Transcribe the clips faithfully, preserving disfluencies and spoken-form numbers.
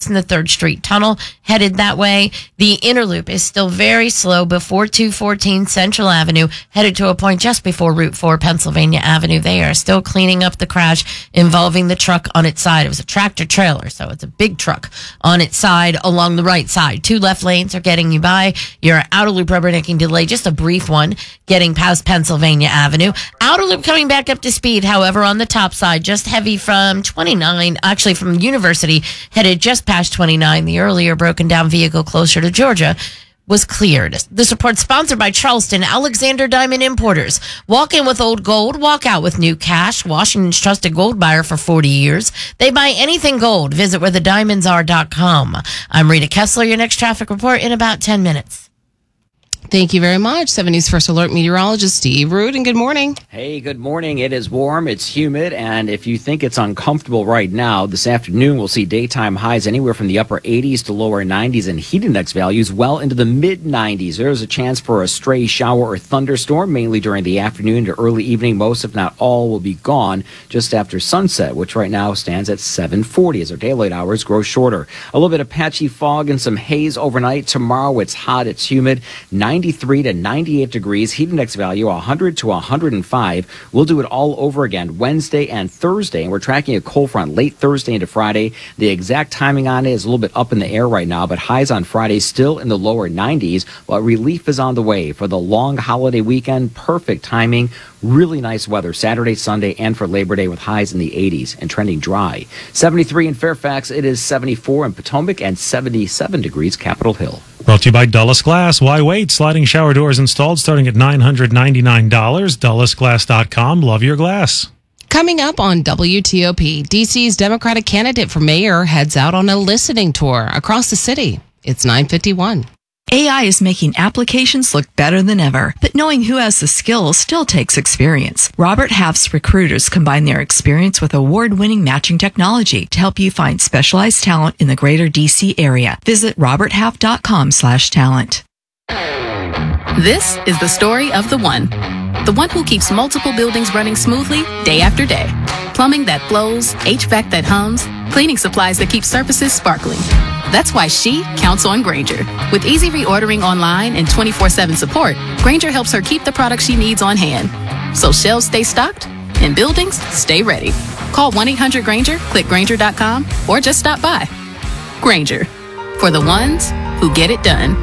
in the third Street Tunnel headed that way. The inner loop is still very slow before two fourteen Central Avenue, headed to a point just before Route four Pennsylvania Avenue. They are still cleaning up the crash involving the truck on its side. It was a tractor trailer, so it's a big truck on its side along the right side. Two left lanes are getting you by. Your outer loop rubbernecking delay, just a brief one, getting past Pennsylvania Avenue. Outer loop coming back up to speed, however, on the top side, just heavy from twenty-nine, actually from University, headed just past twenty-nine. The earlier broken down vehicle closer to Georgia was cleared. This report sponsored by Charleston Alexander Diamond Importers. Walk in with old gold, walk out with new cash. Washington's trusted gold buyer for forty years. They buy anything gold. Visit where the diamonds are dot com. I'm Rita Kessler. Your next traffic report in about ten minutes. Thank you very much. seven News First Alert meteorologist Steve Root, and good morning. Hey, good morning. It is warm, it's humid, and if you think it's uncomfortable right now, this afternoon we'll see daytime highs anywhere from the upper eighties to lower nineties and heat index values well into the mid nineties. There's a chance for a stray shower or thunderstorm, mainly during the afternoon to early evening. Most, if not all, will be gone just after sunset, which right now stands at seven forty as our daylight hours grow shorter. A little bit of patchy fog and some haze overnight. Tomorrow it's hot, it's humid, ninety-three to ninety-eight degrees, heat index value one hundred to one hundred five. We'll do it all over again Wednesday and Thursday, and we're tracking a cold front late Thursday into Friday. The exact timing on it is a little bit up in the air right now, but highs on Friday still in the lower nineties, while relief is on the way for the long holiday weekend. Perfect timing. Really nice weather Saturday, Sunday, and for Labor Day with highs in the eighties and trending dry. seventy-three in Fairfax. It is seventy-four in Potomac and seventy-seven degrees Capitol Hill. Brought to you by Dulles Glass. Why wait? Sliding shower doors installed starting at nine hundred ninety-nine dollars. Dulles Glass dot com. Love your glass. Coming up on W T O P, D C's Democratic candidate for mayor heads out on a listening tour across the city. It's nine fifty-one. A I is making applications look better than ever, but knowing who has the skills still takes experience. Robert Half's recruiters combine their experience with award-winning matching technology to help you find specialized talent in the greater D C area. Visit robert half dot com slash talent. This is the story of the one. The one who keeps multiple buildings running smoothly day after day. Plumbing that flows, H V A C that hums, cleaning supplies that keep surfaces sparkling. That's why she counts on Grainger. With easy reordering online and twenty-four seven support, Grainger helps her keep the products she needs on hand. So shelves stay stocked and buildings stay ready. Call one eight hundred Grainger, click Grainger dot com, or just stop by. Grainger, for the ones who get it done.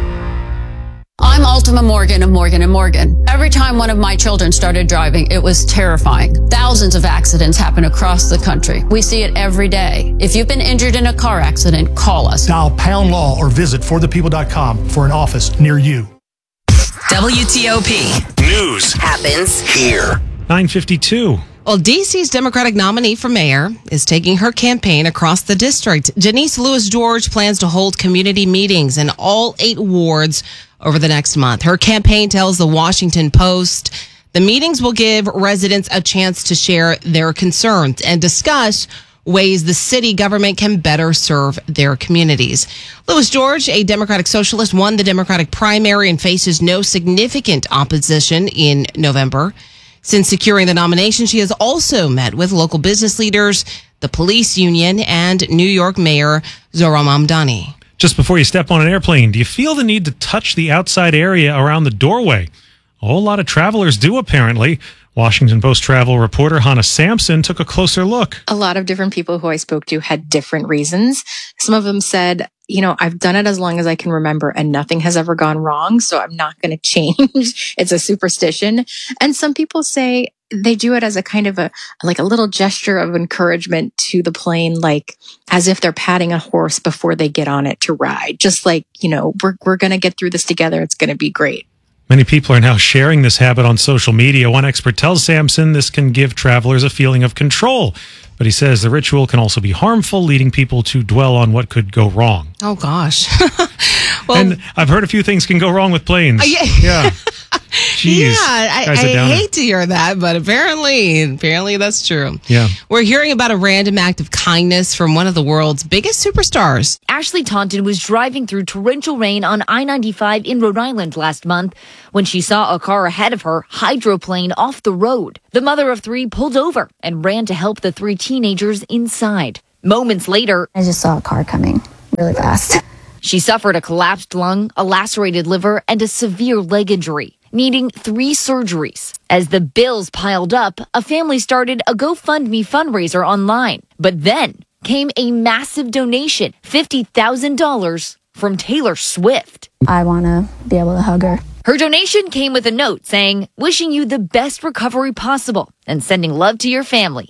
I'm Ultima Morgan of Morgan and Morgan. Every time one of my children started driving, it was terrifying. Thousands of accidents happen across the country. We see it every day. If you've been injured in a car accident, call us. Dial pound law or visit for the people dot com for an office near you. W T O P News happens here. nine fifty-two. Well, D C's Democratic nominee for mayor is taking her campaign across the district. Janice Lewis-George plans to hold community meetings in all eight wards over the next month. Her campaign tells the Washington Post the meetings will give residents a chance to share their concerns and discuss ways the city government can better serve their communities. Lewis-George, a Democratic socialist, won the Democratic primary and faces no significant opposition in November. Since securing the nomination, she has also met with local business leaders, the police union, and New York Mayor Zohran Mamdani. Just before you step on an airplane, do you feel the need to touch the outside area around the doorway? A whole lot of travelers do, apparently. Washington Post travel reporter Hannah Sampson took a closer look. A lot of different people who I spoke to had different reasons. Some of them said, you know, I've done it as long as I can remember and nothing has ever gone wrong, so I'm not going to change. It's a superstition. And some people say they do it as a kind of a, like a little gesture of encouragement to the plane, like as if they're patting a horse before they get on it to ride. Just like, you know, we're, we're going to get through this together. It's going to be great. Many people are now sharing this habit on social media. One expert tells Sampson this can give travelers a feeling of control. But he says the ritual can also be harmful, leading people to dwell on what could go wrong. Oh, gosh. Well, and I've heard a few things can go wrong with planes. Uh, yeah. yeah. Jeez. Yeah, I, I hate to hear that, but apparently, apparently that's true. Yeah. We're hearing about a random act of kindness from one of the world's biggest superstars. Ashley Taunton was driving through torrential rain on I ninety-five in Rhode Island last month when she saw a car ahead of her hydroplane off the road. The mother of three pulled over and ran to help the three teenagers inside. Moments later, I just saw a car coming really fast. She suffered a collapsed lung, a lacerated liver, and a severe leg injury, needing three surgeries. As the bills piled up, a family started a GoFundMe fundraiser online. But then came a massive donation, fifty thousand dollars from Taylor Swift. I want to be able to hug her. Her donation came with a note saying, wishing you the best recovery possible and sending love to your family.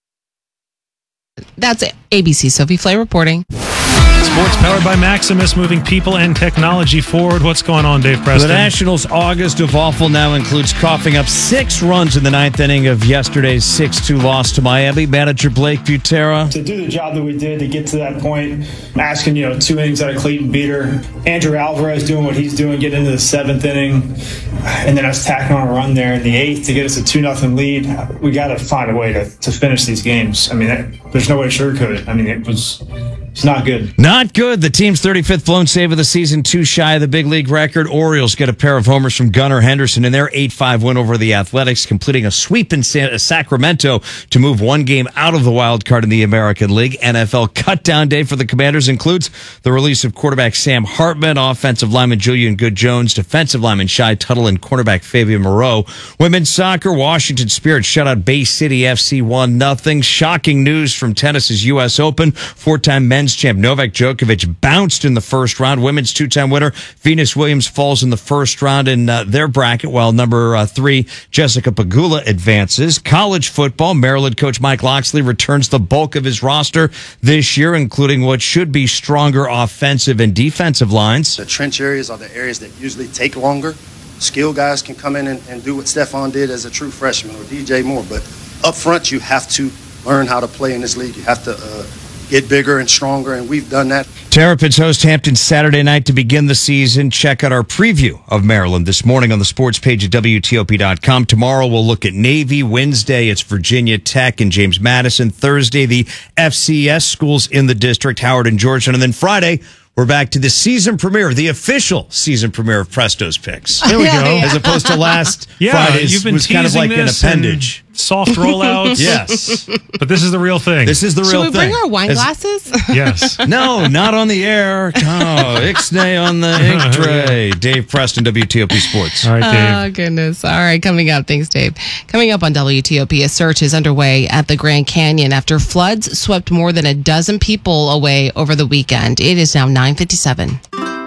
That's A B C Sophie Flay reporting. Sports powered by Maximus, moving people and technology forward. What's going on, Dave Preston? The Nationals' August of awful now includes coughing up six runs in the ninth inning of yesterday's six two loss to Miami. Manager Blake Butera. To do the job that we did to get to that point, asking, you know, two innings out of Clayton Beater, Andrew Alvarez doing what he's doing, getting into the seventh inning, and then us tacking on a run there in the eighth to get us a two nothing lead. We got to find a way to, to finish these games. I mean, that, there's no way to sugarcoat it. I mean, it was it's not good. Not good. The team's thirty-fifth blown save of the season, too shy of the big league record. Orioles get a pair of homers from Gunnar Henderson in their eight five win over the Athletics, completing a sweep in Sa- Sacramento to move one game out of the wild card in the American League. N F L cutdown day for the Commanders includes the release of quarterback Sam Hartman, offensive lineman Julian Good-Jones, defensive lineman Shai Tuttle, and cornerback Fabian Moreau. Women's soccer, Washington Spirit shut out Bay City F C one nothing. Shocking news from tennis's U S Open. Four-time men's champ Novak Djokovic bounced in the first round. Women's two-time winner Venus Williams falls in the first round in uh, their bracket, while number uh, three Jessica Pegula advances. College football, Maryland coach Mike Locksley returns the bulk of his roster this year, including what should be stronger offensive and defensive lines. The trench areas are the areas that usually take longer. Skill guys can come in and, and do what Stephon did as a true freshman, or D J Moore, but up front you have to learn how to play in this league. You have to uh, get bigger and stronger, and we've done that. Terrapins host Hampton Saturday night to begin the season. Check out our preview of Maryland this morning on the sports page at W T O P dot com. Tomorrow we'll look at Navy. Wednesday it's Virginia Tech and James Madison. Thursday the F C S schools in the district, Howard and Georgetown. And then Friday we're back to the season premiere, the official season premiere of Presto's Picks. There we go. As opposed to last yeah, Friday's you've been was kind of like an appendage. Soft rollouts. Yes. But this is the real thing. This is the real Should we thing. bring our wine As- glasses? Yes. No, not on the air. Oh, Ixnay on the ink tray. Dave Preston, W T O P Sports. All right, Dave. Oh, goodness. All right, coming up. Thanks, Dave. Coming up on W T O P, a search is underway at the Grand Canyon after floods swept more than a dozen people away over the weekend. It is now nine fifty-seven.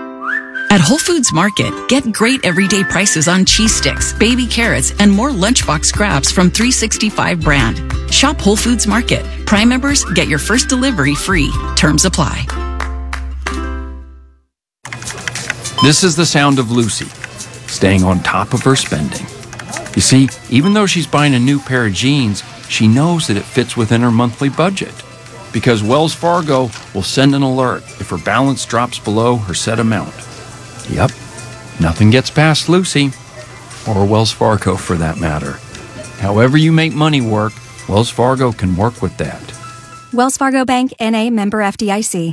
At Whole Foods Market, get great everyday prices on cheese sticks, baby carrots, and more lunchbox scraps from three sixty-five brand. Shop Whole Foods Market. Prime members get your first delivery free. Terms apply. This is the sound of Lucy, staying on top of her spending. You see, even though she's buying a new pair of jeans, she knows that it fits within her monthly budget. Because Wells Fargo will send an alert if her balance drops below her set amount. Yep, nothing gets past Lucy, or Wells Fargo for that matter. However you make money work, Wells Fargo can work with that. Wells Fargo Bank, N A, member F D I C.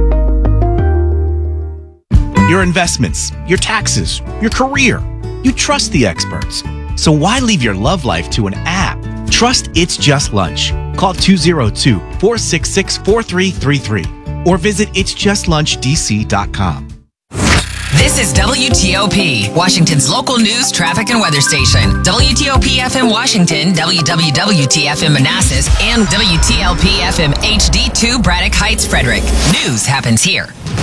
Your investments, your taxes, your career. You trust the experts. So why leave your love life to an app? Trust It's Just Lunch. Call two oh two, four six six, four three three three or visit its just lunch d c dot com. This is W T O P, Washington's local news, traffic, and weather station. W T O P F M Washington, W W W T F M Manassas, and W T L P F M H D two Braddock Heights, Frederick. News happens here.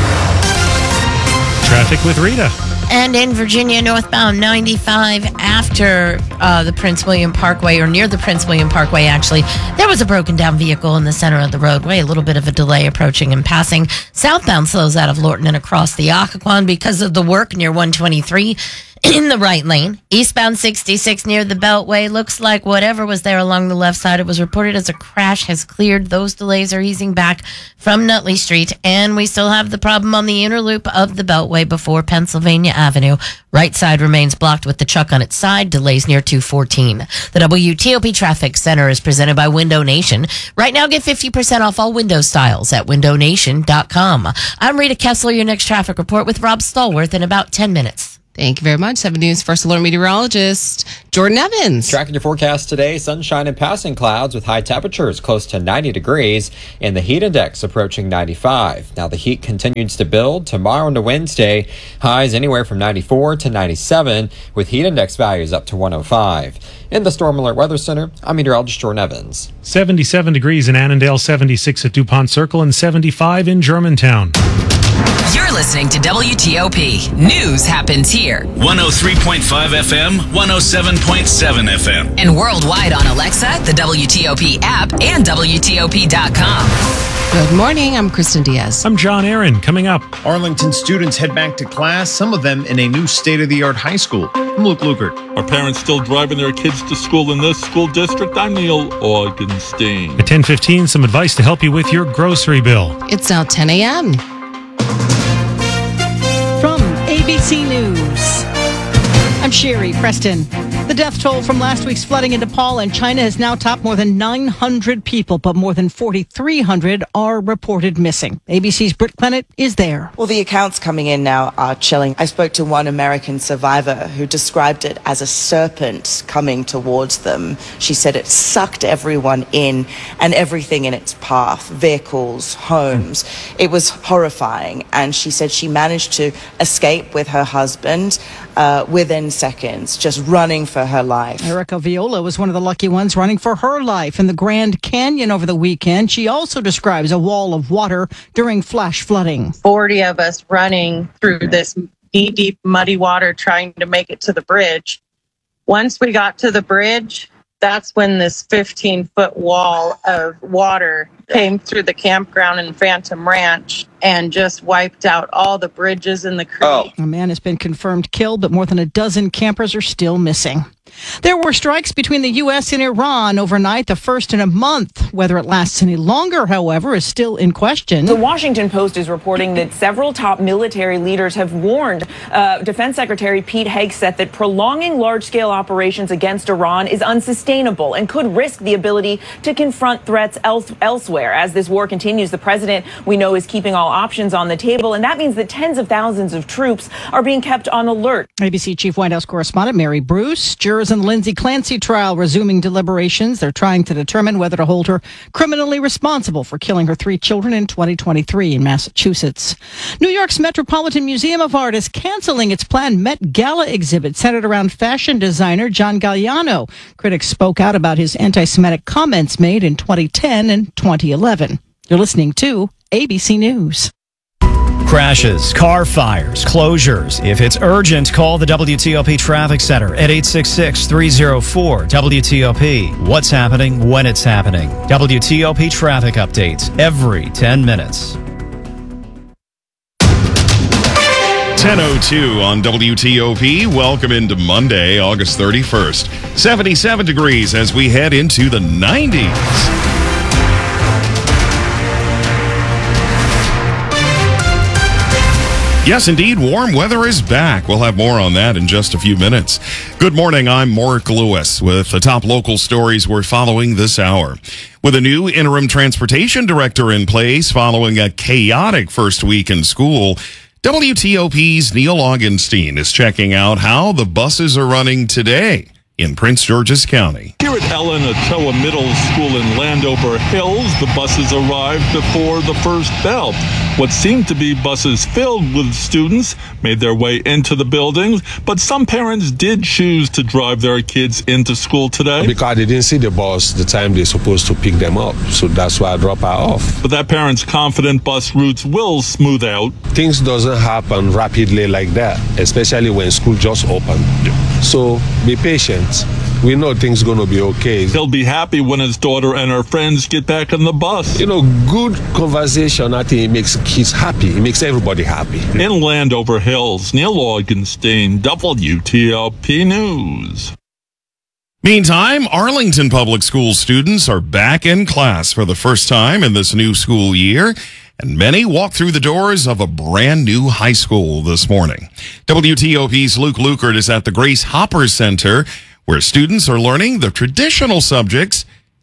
Traffic with Rita. And in Virginia, northbound ninety-five, after uh, the Prince William Parkway, or near the Prince William Parkway, actually, there was a broken down vehicle in the center of the roadway. A little bit of a delay approaching and passing. Southbound slows out of Lorton and across the Occoquan because of the work near one twenty-three in the right lane. Eastbound sixty-six near the Beltway. Looks like whatever was there along the left side, it was reported as a crash, has cleared. Those delays are easing back from Nutley Street. And we still have the problem on the inner loop of the Beltway before Pennsylvania Avenue. Right side remains blocked with the truck on its side. Delays near two fourteen. The W T O P Traffic Center is presented by Window Nation. Right now, get fifty percent off all window styles at window nation dot com. I'm Rita Kessler, your next traffic report with Rob Stallworth in about ten minutes. Thank you very much. seven News First Alert meteorologist Jordan Evans. Tracking your forecast today, sunshine and passing clouds with high temperatures close to ninety degrees and the heat index approaching ninety-five. Now the heat continues to build tomorrow into Wednesday. Highs anywhere from ninety-four to ninety-seven with heat index values up to one oh five. In the Storm Alert Weather Center, I'm meteorologist Jordan Evans. seventy-seven degrees in Annandale, seventy-six at DuPont Circle, and seventy-five in Germantown. You're listening to W T O P. News happens here. one oh three point five F M, one oh seven point seven F M. And worldwide on Alexa, the W T O P app, and W T O P dot com. Good morning. I'm Kristen Diaz. I'm John Aaron. Coming up, Arlington students head back to class, some of them in a new state-of-the-art high school. I'm Luke Lukert. Are parents still driving their kids to school in this school district? I'm Neil Augenstein. At ten fifteen, some advice to help you with your grocery bill. It's now ten a.m. From A B C News, I'm Sherry Preston. The death toll from last week's flooding in Nepal and China has now topped more than nine hundred people, but more than forty-three hundred are reported missing. A B C's Britt Clennett is there. Well, the accounts coming in now are chilling. I spoke to one American survivor who described it as a serpent coming towards them. She said it sucked everyone in and everything in its path, vehicles, homes. It was horrifying. And she said she managed to escape with her husband uh, within seconds, just running for her life. Erica Viola was one of the lucky ones running for her life in the Grand Canyon over the weekend. She also describes a wall of water during flash flooding. forty of us running through this knee-deep, muddy water trying to make it to the bridge. Once we got to the bridge, that's when this fifteen-foot wall of water came through the campground in Phantom Ranch and just wiped out all the bridges in the creek. Oh. A man has been confirmed killed, but more than a dozen campers are still missing. There were strikes between the U S and Iran overnight, the first in a month. Whether it lasts any longer, however, is still in question. The Washington Post is reporting that several top military leaders have warned uh, Defense Secretary Pete Hegseth that prolonging large-scale operations against Iran is unsustainable and could risk the ability to confront threats else- elsewhere. As this war continues, the president, we know, is keeping all options on the table, and that means that tens of thousands of troops are being kept on alert. A B C Chief White House correspondent Mary Bruce. Jurors in the Lindsay Clancy trial resuming deliberations. They're trying to determine whether to hold her criminally responsible for killing her three children in twenty twenty-three in Massachusetts. New York's Metropolitan Museum of Art is canceling its planned Met Gala exhibit centered around fashion designer John Galliano. Critics spoke out about his anti-Semitic comments made in twenty ten and twenty eleven. You're listening to A B C News. Crashes, car fires, closures. If it's urgent, call the W T O P Traffic Center at eight six six, three oh four, W T O P. What's happening when it's happening. W T O P traffic updates every ten minutes. ten oh two on W T O P. Welcome into Monday, August thirty-first. seventy-seven degrees as we head into the nineties. Yes, indeed, warm weather is back. We'll have more on that in just a few minutes. Good morning, I'm Mark Lewis with the top local stories we're following this hour. With a new interim transportation director in place following a chaotic first week in school, W T O P's Neil Augenstein is checking out how the buses are running today in Prince George's County. Here at Ellen Ochoa Middle School in Landover Hills, the buses arrived before the first bell. What seemed to be buses filled with students made their way into the buildings, but some parents did choose to drive their kids into school today. Because they didn't see the bus the time they're supposed to pick them up, so that's why I drop her off. But that parent's confident bus routes will smooth out. Things doesn't happen rapidly like that, especially when school just opened. Yeah. So be patient. We know things going to be okay. He'll be happy when his daughter and her friends get back on the bus. You know, good conversation, I think it makes kids happy. It makes everybody happy. In Landover Hills, Neil Augenstein, W T O P News. Meantime, Arlington Public School students are back in class for the first time in this new school year, and many walk through the doors of a brand new high school this morning. W T O P's Luke Lukert is at the Grace Hopper Center, where students are learning the traditional subjects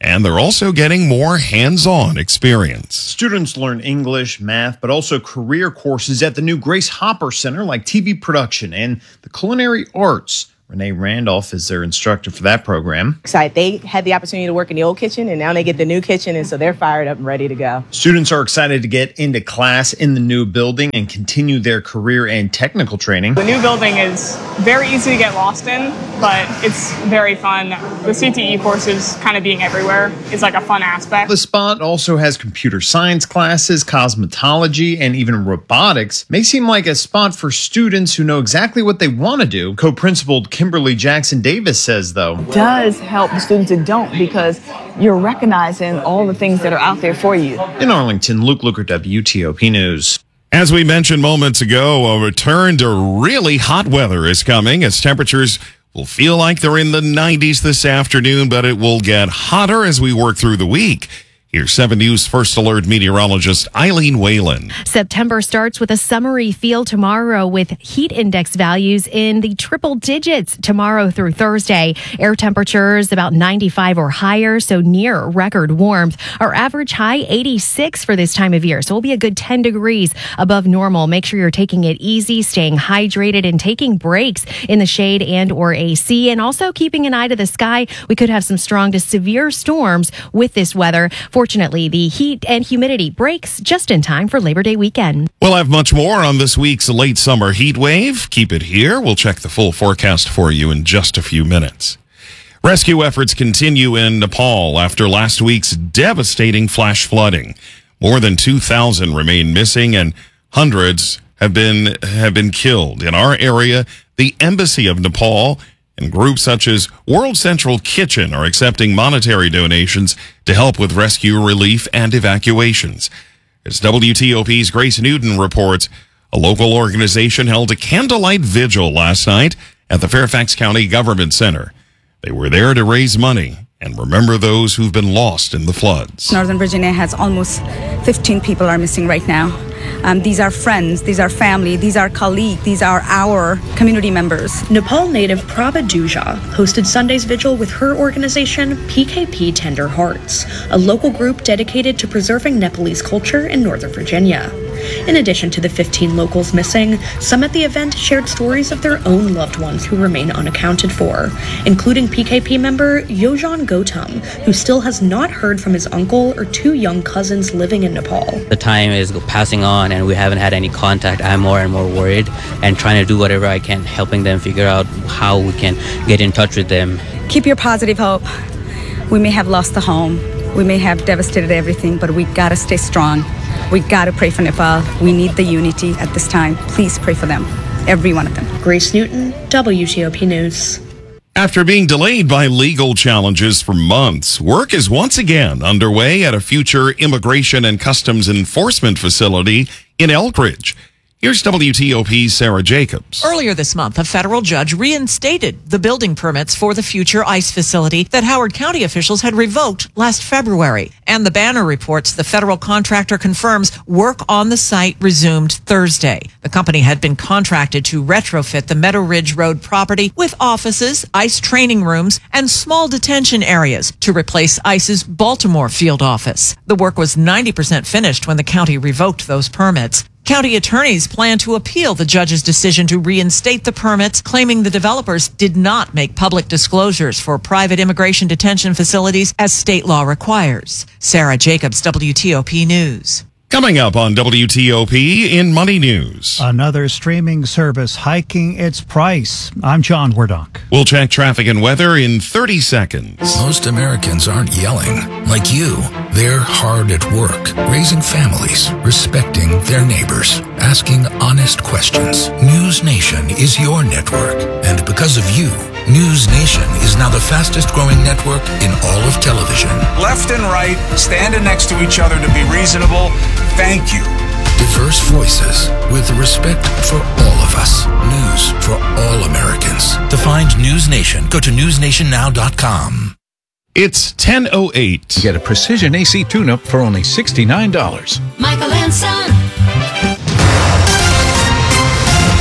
and they're also getting more hands-on experience. Students learn English, math, but also career courses at the new Grace Hopper Center like T V production and the culinary arts. Renee Randolph is their instructor for that program. Excited. They had the opportunity to work in the old kitchen, and now they get the new kitchen, and so they're fired up and ready to go. Students are excited to get into class in the new building and continue their career and technical training. The new building is very easy to get lost in, but it's very fun. The C T E courses kind of being everywhere is like a fun aspect. The spot also has computer science classes, cosmetology, and even robotics. May seem like a spot for students who know exactly what they want to do. Co-principal Kimberly Jackson Davis says, though, does help the students that don't, because you're recognizing all the things that are out there for you. In Arlington, Luke Luker, W T O P News. As we mentioned moments ago, a return to really hot weather is coming as temperatures will feel like they're in the nineties this afternoon, but it will get hotter as we work through the week. Here's seven News First Alert meteorologist Eileen Whalen. September starts with a summery feel tomorrow with heat index values in the triple digits tomorrow through Thursday. Air temperatures about ninety-five or higher, so near record warmth. Our average high eighty-six for this time of year, so it'll be a good ten degrees above normal. Make sure you're taking it easy, staying hydrated, and taking breaks in the shade and or A C, and also keeping an eye to the sky. We could have some strong to severe storms with this weather. Fortunately, the heat and humidity breaks just in time for Labor Day weekend. We'll have much more on this week's late summer heat wave. Keep it here. We'll check the full forecast for you in just a few minutes. Rescue efforts continue in Nepal after last week's devastating flash flooding. More than two thousand remain missing and hundreds have been have been killed. In our area, the Embassy of Nepal and groups such as World Central Kitchen are accepting monetary donations to help with rescue, relief, and evacuations. As W T O P's Grace Newton reports, a local organization held a candlelight vigil last night at the Fairfax County Government Center. They were there to raise money and remember those who've been lost in the floods. Northern Virginia has almost fifteen people are missing right now. Um, these are friends, these are family, these are colleagues, these are our community members. Nepal native Prabha Duja hosted Sunday's vigil with her organization, P K P Tender Hearts, a local group dedicated to preserving Nepalese culture in Northern Virginia. In addition to the fifteen locals missing, some at the event shared stories of their own loved ones who remain unaccounted for, including P K P member Yojan Gautam, who still has not heard from his uncle or two young cousins living in Nepal. The time is passing on and we haven't had any contact. I'm more and more worried and trying to do whatever I can, helping them figure out how we can get in touch with them. Keep your positive hope. We may have lost the home. We may have devastated everything, but we gotta stay strong. We gotta pray for Nepal. We need the unity at this time. Please pray for them, every one of them. Grace Newton, W T O P News. After being delayed by legal challenges for months, work is once again underway at a future Immigration and Customs Enforcement facility in Elkridge. Here's W T O P's Sarah Jacobs. Earlier this month, a federal judge reinstated the building permits for the future ICE facility that Howard County officials had revoked last February. And the Banner reports the federal contractor confirms work on the site resumed Thursday. The company had been contracted to retrofit the Meadow Ridge Road property with offices, ICE training rooms, and small detention areas to replace ICE's Baltimore field office. The work was ninety percent finished when the county revoked those permits. County attorneys plan to appeal the judge's decision to reinstate the permits, claiming the developers did not make public disclosures for private immigration detention facilities as state law requires. Sarah Jacobs, W T O P News. Coming up on W T O P in Money News. Another streaming service hiking its price. I'm John Wardock. We'll check traffic and weather in thirty seconds. Most Americans aren't yelling. Like you, they're hard at work, raising families, respecting their neighbors, asking honest questions. News Nation is your network. And because of you, News Nation is now the fastest growing network in all of television. Left and right, standing next to each other to be reasonable. Thank you. Diverse voices with respect for all of us. News for all Americans. To find News Nation, go to news nation now dot com. It's ten oh eight. Get a precision A C tune-up for only sixty-nine dollars. Michael and Son. Now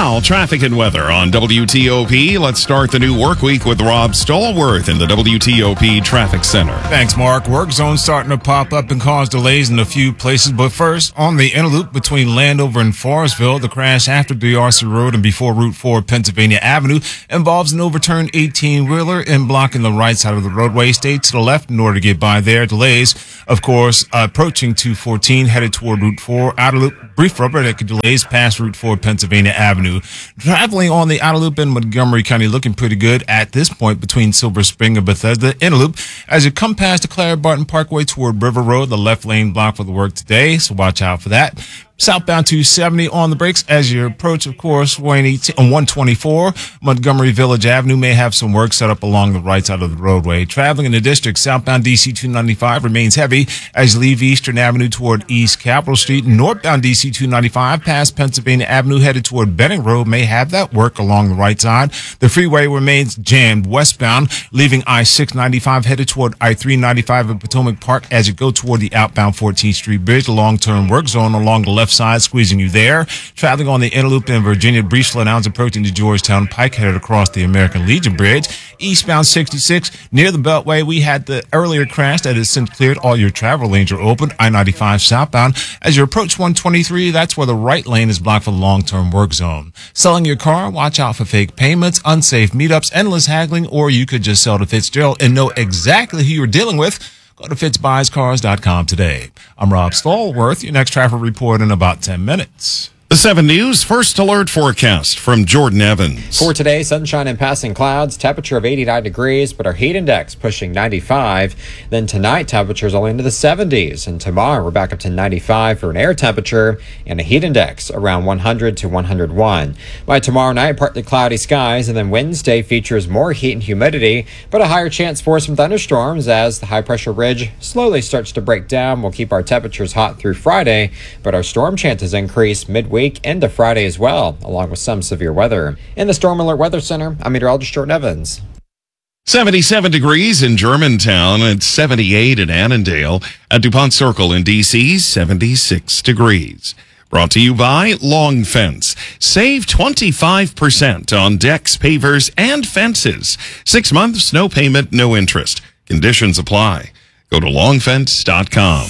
Now, traffic and weather on W T O P. Let's start the new work week with Rob Stallworth in the W T O P Traffic Center. Thanks, Mark. Work zones starting to pop up and cause delays in a few places. But first, on the inner loop between Landover and Forestville, the crash after D R C Road and before Route four Pennsylvania Avenue involves an overturned eighteen-wheeler and blocking the right side of the roadway. Stay to the left in order to get by there. Delays, of course, uh, approaching two fourteen, headed toward Route four. Outer loop, brief rubber that could delays past Route four Pennsylvania Avenue. Traveling on the outer loop in Montgomery County looking pretty good at this point between Silver Spring and Bethesda. Inner loop, as you come past the Claire Barton Parkway toward River Road, the left lane blocked for the work today, so watch out for that. Southbound two seventy on the brakes as you approach, of course, on one twenty-four. Montgomery Village Avenue may have some work set up along the right side of the roadway. Traveling in the district, southbound D C two ninety-five remains heavy as you leave Eastern Avenue toward East Capitol Street. Northbound D C two ninety-five past Pennsylvania Avenue headed toward Benning Road may have that work along the right side. The freeway remains jammed westbound, leaving I six ninety-five headed toward I three ninety-five at Potomac Park as you go toward the outbound fourteenth Street Bridge. The long-term work zone along the left side squeezing you there. Traveling on the inner loop in Virginia, brief slowdowns approaching the Georgetown Pike headed across the American Legion Bridge. Eastbound sixty-six near the Beltway, we had the earlier crash that has since cleared. All your travel lanes are open. I ninety-five southbound. As you approach one twenty-three, that's where the right lane is blocked for the long-term work zone. Selling your car, watch out for fake payments, unsafe meetups, endless haggling, or you could just sell to Fitzgerald and know exactly who you're dealing with. Go to fitz buys cars dot com today. I'm Rob Stallworth. Your next traffic report in about ten minutes. The seven News First Alert Forecast from Jordan Evans. For today, sunshine and passing clouds, temperature of eighty-nine degrees, but our heat index pushing ninety-five. Then tonight, temperatures only into the seventies. And tomorrow, we're back up to ninety-five for an air temperature and a heat index around one hundred to one hundred one. By tomorrow night, partly cloudy skies, and then Wednesday features more heat and humidity, but a higher chance for some thunderstorms as the high-pressure ridge slowly starts to break down. We'll keep our temperatures hot through Friday, but our storm chances increase midweek into Friday as well, along with some severe weather. In the Storm Alert Weather Center, I'm meteorologist Jordan Evans. seventy-seven degrees in Germantown and seventy-eight in Annandale. At DuPont Circle in D C, seventy-six degrees. Brought to you by Long Fence. Save twenty-five percent on decks, pavers, and fences. Six months, no payment, no interest. Conditions apply. Go to long fence dot com.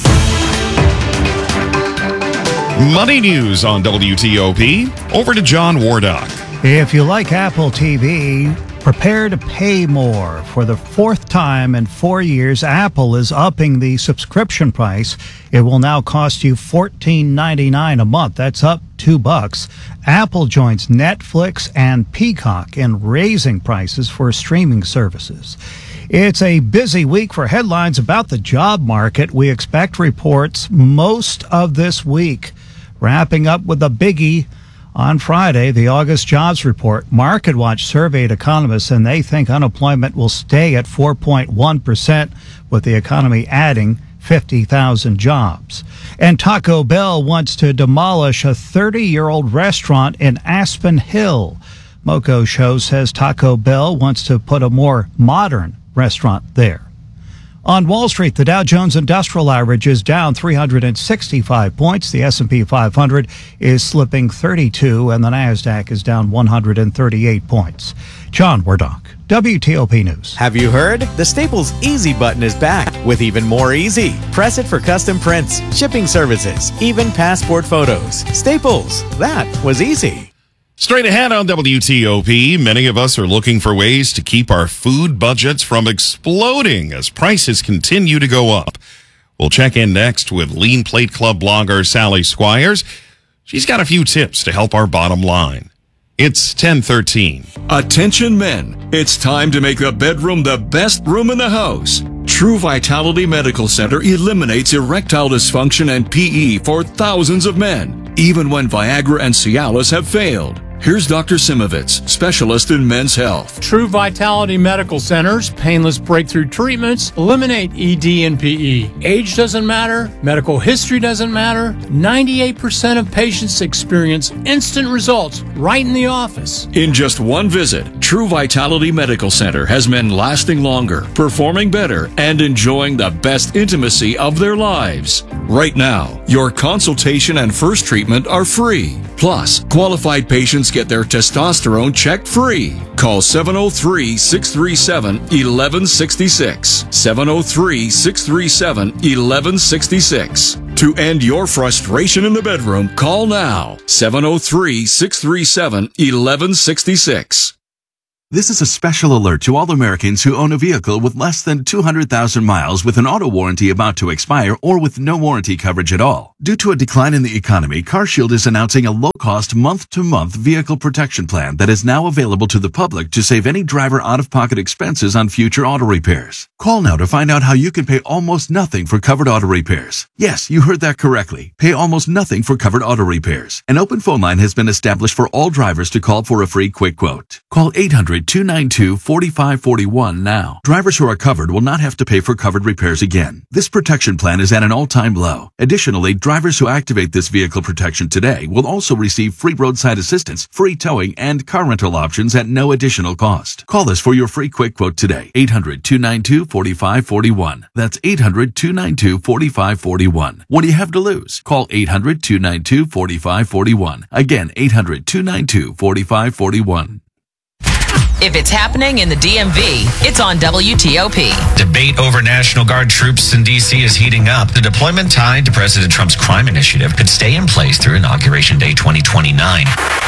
Money news on W T O P. Over to John Wardock. If you like Apple T V, prepare to pay more. For the fourth time in four years, Apple is upping the subscription price. It will now cost you fourteen ninety-nine a month. That's up two bucks. Apple joins Netflix and Peacock in raising prices for streaming services. It's a busy week for headlines about the job market. We expect reports most of this week. Wrapping up with a biggie on Friday, the August jobs report. MarketWatch surveyed economists, and they think unemployment will stay at four point one percent, with the economy adding fifty thousand jobs. And Taco Bell wants to demolish a thirty-year-old restaurant in Aspen Hill. Moco Show says Taco Bell wants to put a more modern restaurant there. On Wall Street, the Dow Jones Industrial Average is down three hundred sixty-five points. The S and P five hundred is slipping thirty-two, and the Nasdaq is down one hundred thirty-eight points. John Wardock, W T O P News. Have you heard? The Staples Easy button is back with even more easy. Press it for custom prints, shipping services, even passport photos. Staples, that was easy. Straight ahead on W T O P, many of us are looking for ways to keep our food budgets from exploding as prices continue to go up. We'll check in next with Lean Plate Club blogger Sally Squires. She's got a few tips to help our bottom line. It's ten thirteen. Attention men, it's time to make the bedroom the best room in the house. True Vitality Medical Center eliminates erectile dysfunction and P E for thousands of men, even when Viagra and Cialis have failed. Here's Doctor Simovitz, specialist in men's health. True Vitality Medical Center's painless breakthrough treatments eliminate E D and P E. Age doesn't matter. Medical history doesn't matter. ninety-eight percent of patients experience instant results right in the office. In just one visit, True Vitality Medical Center has men lasting longer, performing better, and enjoying the best intimacy of their lives. Right now, your consultation and first treatment are free. Plus, qualified patients get their testosterone checked free. Call seven oh three, six three seven, one one six six. seven oh three, six three seven, one one six six. To end your frustration in the bedroom, call now. seven oh three, six three seven, one one six six. This is a special alert to all Americans who own a vehicle with less than two hundred thousand miles with an auto warranty about to expire or with no warranty coverage at all. Due to a decline in the economy, CarShield is announcing a low-cost month-to-month vehicle protection plan that is now available to the public to save any driver out-of-pocket expenses on future auto repairs. Call now to find out how you can pay almost nothing for covered auto repairs. Yes, you heard that correctly. Pay almost nothing for covered auto repairs. An open phone line has been established for all drivers to call for a free quick quote. Call eight hundred, two nine two, four five four one now. Drivers who are covered will not have to pay for covered repairs again. This protection plan is at an all-time low. Additionally, drivers who activate this vehicle protection today will also receive free roadside assistance, free towing, and car rental options at no additional cost. Call us for your free quick quote today. eight hundred, two nine two, four five four one. That's eight hundred, two nine two, four five four one. What do you have to lose? Call eight hundred, two nine two, four five four one. Again, eight hundred, two nine two, four five four one. If it's happening in the D M V, it's on W T O P. Debate over National Guard troops in D C is heating up. The deployment tied to President Trump's crime initiative could stay in place through Inauguration Day twenty twenty-nine.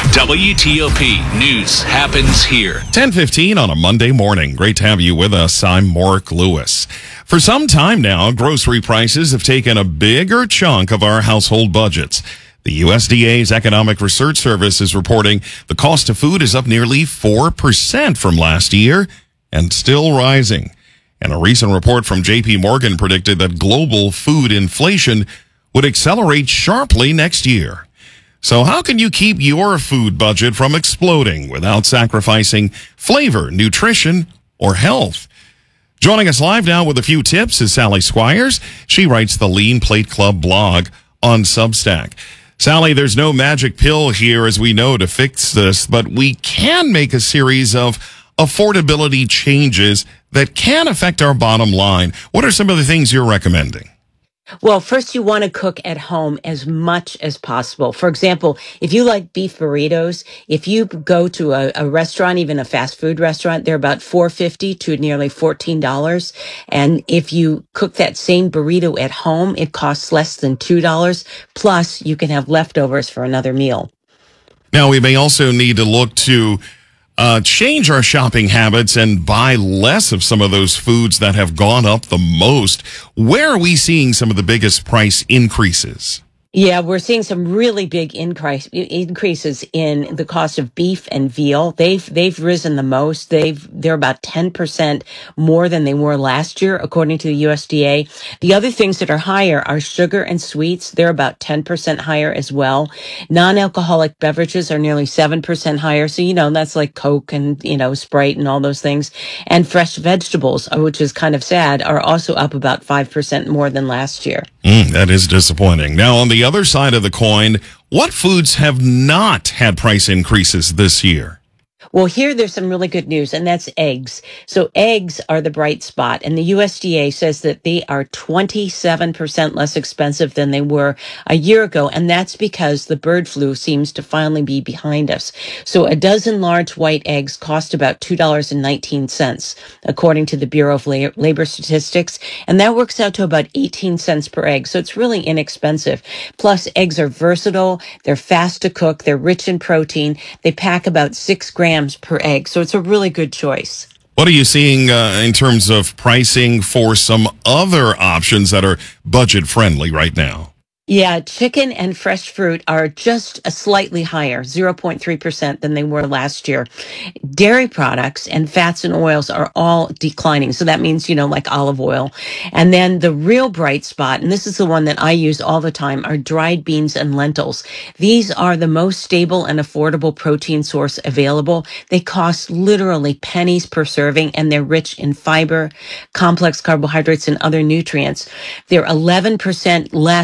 W T O P News happens here. ten fifteen on a Monday morning. Great to have you with us. I'm Mark Lewis. For some time now, grocery prices have taken a bigger chunk of our household budgets. The U S D A's Economic Research Service is reporting the cost of food is up nearly four percent from last year and still rising. And a recent report from J P Morgan predicted that global food inflation would accelerate sharply next year. So how can you keep your food budget from exploding without sacrificing flavor, nutrition, or health? Joining us live now with a few tips is Sally Squires. She writes the Lean Plate Club blog on Substack. Sally, there's no magic pill here, as we know, to fix this, but we can make a series of affordability changes that can affect our bottom line. What are some of the things you're recommending? Well, first, you want to cook at home as much as possible. For example, if you like beef burritos, if you go to a, a restaurant, even a fast food restaurant, they're about four fifty to nearly fourteen dollars. And if you cook that same burrito at home, it costs less than two dollars. Plus, you can have leftovers for another meal. Now, we may also need to look to Uh, change our shopping habits and buy less of some of those foods that have gone up the most. Where are we seeing some of the biggest price increases? Yeah, we're seeing some really big increase, increases in the cost of beef and veal. They've they've risen the most. They've they're about ten percent more than they were last year, according to the U S D A. The other things that are higher are sugar and sweets. They're about ten percent higher as well. Non-alcoholic beverages are nearly seven percent higher. So, you know, that's like Coke and, you know, Sprite and all those things. And fresh vegetables, which is kind of sad, are also up about five percent more than last year. Mm, that is disappointing. Now, on the other side of the coin, what foods have not had price increases this year? Well, here there's some really good news, and that's eggs. So eggs are the bright spot, and the U S D A says that they are twenty-seven percent less expensive than they were a year ago, and that's because the bird flu seems to finally be behind us. So a dozen large white eggs cost about two dollars and nineteen cents, according to the Bureau of Labor Statistics, and that works out to about eighteen cents per egg, so it's really inexpensive. Plus, eggs are versatile, they're fast to cook, they're rich in protein, they pack about six grams per egg, so it's a really good choice. What are you seeing uh, in terms of pricing for some other options that are budget friendly right now? Yeah, chicken and fresh fruit are just a slightly higher, zero point three percent than they were last year. Dairy products and fats and oils are all declining. So that means, you know, like olive oil. And then the real bright spot, and this is the one that I use all the time, are dried beans and lentils. These are the most stable and affordable protein source available. They cost literally pennies per serving, and they're rich in fiber, complex carbohydrates, and other nutrients. They're eleven percent less this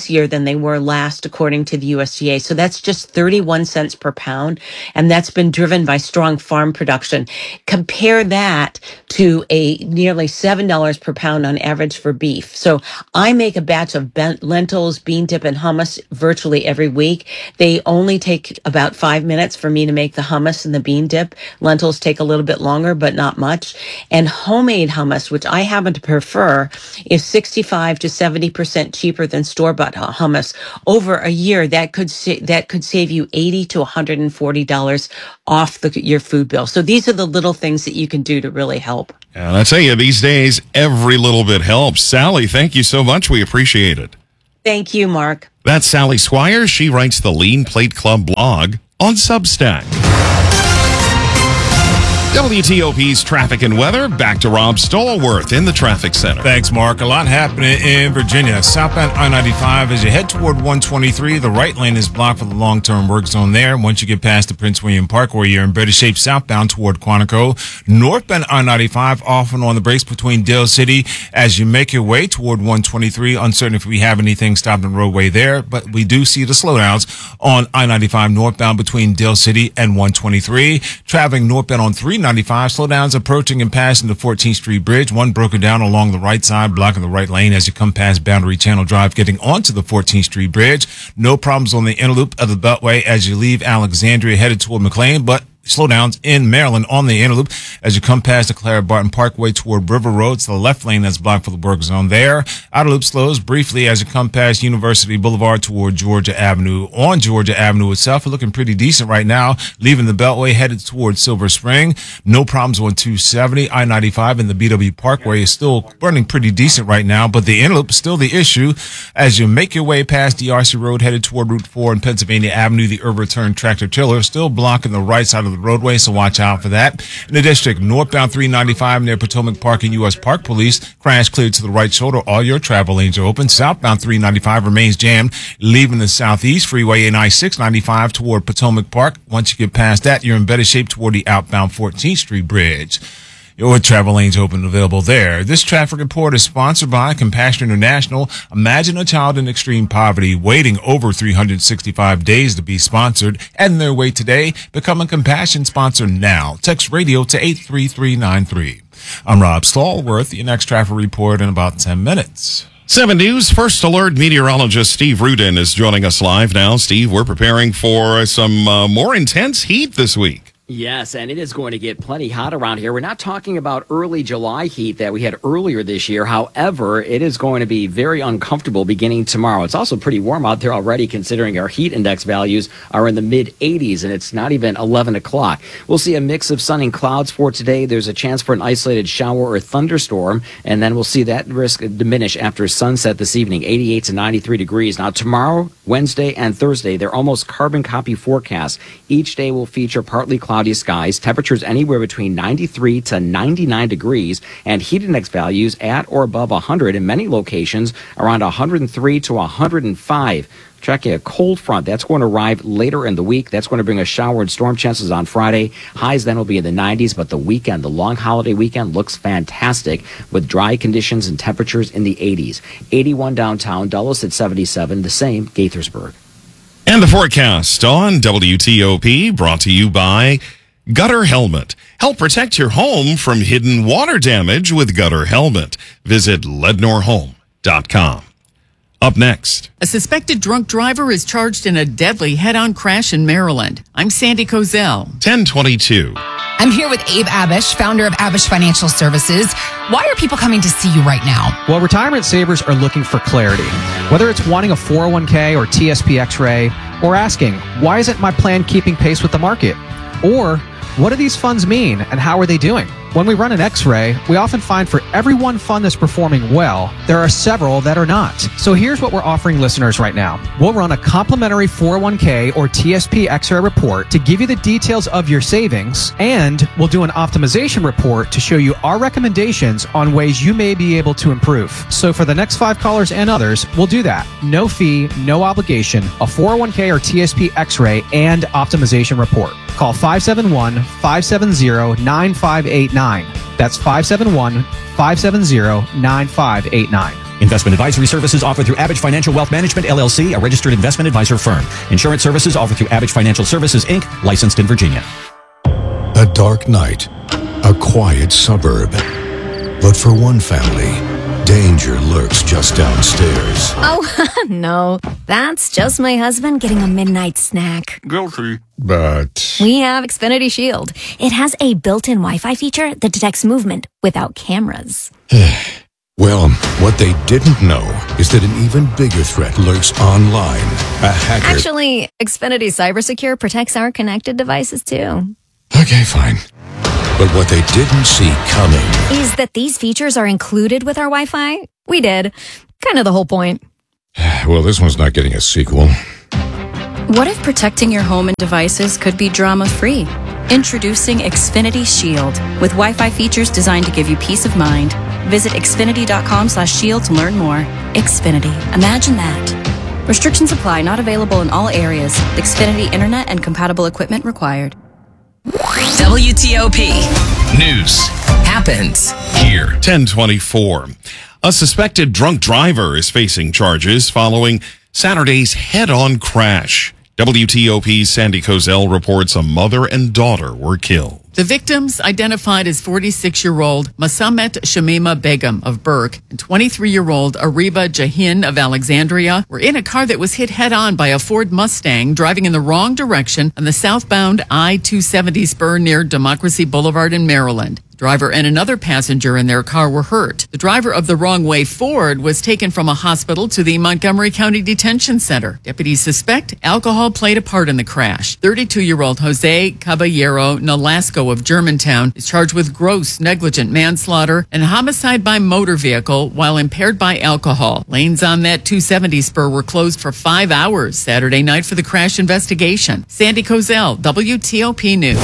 this year than they were last, according to the U S D A. So that's just thirty-one cents per pound. And that's been driven by strong farm production. Compare that to a nearly seven dollars per pound on average for beef. So I make a batch of ben- lentils, bean dip, and hummus virtually every week. They only take about five minutes for me to make the hummus and the bean dip. Lentils take a little bit longer, but not much. And homemade hummus, which I happen to prefer, is sixty-five to seventy percent cheaper than store-bought hummus. Over a year, that could sa- that could save you eighty to one hundred forty dollars off the, your food bill. So these are the little things that you can do to really help. And I tell you, these days, every little bit helps. Sally, thank you so much. We appreciate it. Thank you, Mark. That's Sally Squires. She writes the Lean Plate Club blog on Substack. W T O P's traffic and weather. Back to Rob Stallworth in the traffic center. Thanks, Mark. A lot happening in Virginia. Southbound I ninety-five, as you head toward one twenty-three, the right lane is blocked for the long-term work zone there. Once you get past the Prince William Parkway, you're in better shape southbound toward Quantico. Northbound I ninety-five, off and on the brakes between Dale City as you make your way toward one twenty-three. Uncertain if we have anything stopping the roadway there, but we do see the slowdowns on I ninety-five northbound between Dale City and one twenty-three. Traveling northbound on three ninety-five, slowdowns approaching and passing the fourteenth Street Bridge. One broken down along the right side, blocking the right lane as you come past Boundary Channel Drive, getting onto the fourteenth Street Bridge. No problems on the inner loop of the Beltway as you leave Alexandria headed toward McLean, but slowdowns in Maryland on the inner loop as you come past the Clara Barton Parkway toward River Road. It's the left lane that's blocked for the work zone there. Outer loop slows briefly as you come past University Boulevard toward Georgia Avenue. On Georgia Avenue itself, we're looking pretty decent right now, leaving the Beltway headed toward Silver Spring. No problems on two seventy. I ninety-five and the B W Parkway is still running pretty decent right now, but the inner loop is still the issue as you make your way past D R C Road headed toward Route four and Pennsylvania Avenue. The overturned tractor trailer still blocking the right side of the roadway, so watch out for that. In the district, northbound three ninety-five near Potomac Park and U S Park Police, crash cleared to the right shoulder. All your travel lanes are open. Southbound three ninety-five remains jammed, leaving the Southeast Freeway and I six ninety-five toward Potomac Park. Once you get past that, you're in better shape toward the outbound fourteenth Street Bridge. Your travel lanes open and available there. This traffic report is sponsored by Compassion International. Imagine a child in extreme poverty waiting over three hundred sixty-five days to be sponsored. End their wait today. Become a Compassion sponsor now. Text radio to eight three three nine three. I'm Rob Stallworth. Your next traffic report in about ten minutes. seven News First Alert meteorologist Steve Rudin is joining us live now. Steve, we're preparing for some uh, more intense heat this week. Yes, and it is going to get plenty hot around here. We're not talking about early July heat that we had earlier this year. However, it is going to be very uncomfortable beginning tomorrow. It's also pretty warm out there already, considering our heat index values are in the mid eighties, and it's not even eleven o'clock. We'll see a mix of sun and clouds for today. There's a chance for an isolated shower or thunderstorm, and then we'll see that risk diminish after sunset this evening, eighty-eight to ninety-three degrees. Now, tomorrow, Wednesday, and Thursday, they're almost carbon copy forecasts. Each day will feature partly cloudy Cloudy skies, temperatures anywhere between ninety-three to ninety-nine degrees, and heat index values at or above one hundred in many locations, around one hundred three to one hundred five. Tracking a cold front that's going to arrive later in the week. That's going to bring a shower and storm chances on Friday. Highs then will be in the nineties, but the weekend, the long holiday weekend, looks fantastic with dry conditions and temperatures in the eighties. eighty-one downtown, Dulles at seventy-seven, the same Gaithersburg. And the forecast on W T O P, brought to you by Gutter Helmet. Help protect your home from hidden water damage with Gutter Helmet. Visit lednor home dot com. Up next. A suspected drunk driver is charged in a deadly head-on crash in Maryland. I'm Sandy Kozel. ten twenty-two. I'm here with Abe Abish, founder of Abish Financial Services. Why are people coming to see you right now? Well, retirement savers are looking for clarity. Whether it's wanting a four oh one k or T S P X-ray, or asking, why isn't my plan keeping pace with the market? Or, what do these funds mean and how are they doing? When we run an X-ray, we often find for every one fund that's performing well, there are several that are not. So here's what we're offering listeners right now. We'll run a complimentary four oh one k or T S P X-ray report to give you the details of your savings, and we'll do an optimization report to show you our recommendations on ways you may be able to improve. So for the next five callers and others, we'll do that. No fee, no obligation, a four oh one k or T S P X-ray and optimization report. Call five seven one, five seven zero, nine five eight nine. That's five seven one, five seven zero, nine five eight nine. In fact, Investment advisory services offered through Abbage Financial Wealth Management, L L C, a registered investment advisor firm. Insurance services offered through Abbage Financial Services, Incorporated, licensed in Virginia. A dark night, a quiet suburb. But for one family, danger lurks just downstairs. Oh, no. That's just my husband getting a midnight snack. Guilty. But We have Xfinity Shield. It has a built-in Wi-Fi feature that detects movement without cameras. well, what they didn't know is that an even bigger threat lurks online. A hacker. Actually, Xfinity CyberSecure protects our connected devices, too. Okay, fine. But what they didn't see coming Is that these features are included with our Wi-Fi? We did. Kind of the whole point. well, this one's not getting a sequel. What if protecting your home and devices could be drama-free? Introducing Xfinity Shield with Wi-Fi features designed to give you peace of mind. Visit xfinity.com slash shield to learn more. Xfinity. Imagine that. Restrictions apply. Not available in all areas. Xfinity Internet and compatible equipment required. W T O P. News happens here. ten twenty-four. A suspected drunk driver is facing charges following Saturday's head-on crash. W T O P's Sandy Kozel reports a mother and daughter were killed. The victims, identified as forty-six-year-old Masamet Shamima Begum of Burke and twenty-three-year-old Ariba Jahin of Alexandria, were in a car that was hit head-on by a Ford Mustang driving in the wrong direction on the southbound I two seventy spur near Democracy Boulevard in Maryland. The driver and another passenger in their car were hurt. The driver of the wrong-way Ford was taken from a hospital to the Montgomery County Detention Center. Deputies suspect alcohol played a part in the crash. thirty-two-year-old Jose Caballero Nolasco of Germantown is charged with gross negligent manslaughter and homicide by motor vehicle while impaired by alcohol. Lanes on that two seventy spur were closed for five hours Saturday night for the crash investigation. Sandy Kozel, W T O P News.